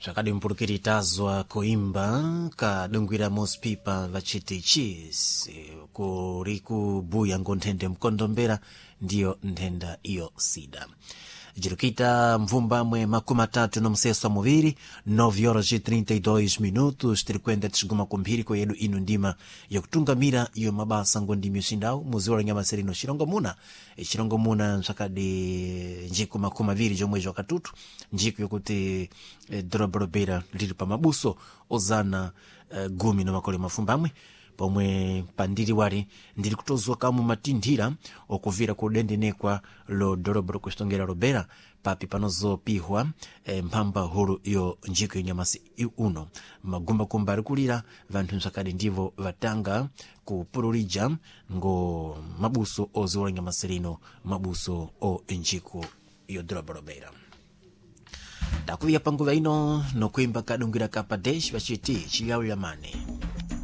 Zvakadi mpurukitazwa kuimba kadungwira mospipa vachiti cheese kuri kubuya ngonthende mkondombera ndiyo nthenda iyo sida. Jirukita mvumbamwe makumi atatu nomsesa muviri 9:32 tirikwenda tixiguma kumbiri yedu inu ndima yokutungamira iyo mabasa ngondimi yoxindawu muzi wa Nyamaserino xirongo muna nxakadi njiku makumi aviri jomwezi wa katutu njiku yokuti doroborobera liri pa mabuso ozana gumi na makole mafumbamwe pomwe pandiri wari ndiri kutozwa kamu matindira okuvira kudendenekwa lo doroboro kusitongera robera papi panozopihwa mphamba huru yo njiku yenyamasi uno magumba kumba ari kulira vanthu nzakadi ndivo vatanga kupurulija ngo mabuso oziwala Nyamaserino mabuso o njiku yo doroborobera. Takuya panguva ino nokuimba kadungira kapadesh vachiti chiyawu yamane.